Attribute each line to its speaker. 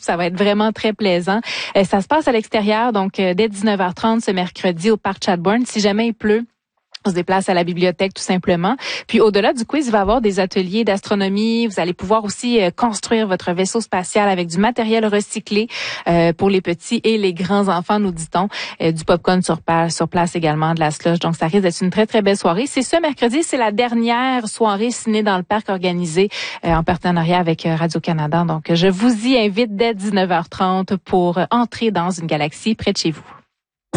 Speaker 1: Ça va être vraiment très plaisant. Ça se passe à l'extérieur, donc dès 19h30 ce mercredi au Parc Chadbourne. Si jamais il pleut, on se déplace à la bibliothèque tout simplement. Puis au-delà du quiz, il va y avoir des ateliers d'astronomie. Vous allez pouvoir aussi construire votre vaisseau spatial avec du matériel recyclé pour les petits et les grands enfants, nous dit-on. Du popcorn sur place également, de la slush. Donc ça risque d'être une très, très belle soirée. C'est ce mercredi, c'est la dernière soirée ciné dans le parc organisée en partenariat avec Radio-Canada. Donc je vous y invite dès 19h30 pour entrer dans une galaxie près de chez vous.